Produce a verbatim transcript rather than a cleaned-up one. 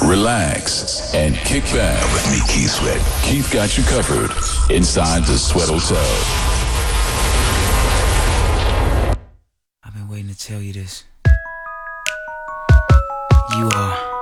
relax, and kick back. With me, Keith Sweat. Keith got you covered inside the Sweat Hotel. I've been waiting to tell you this. You are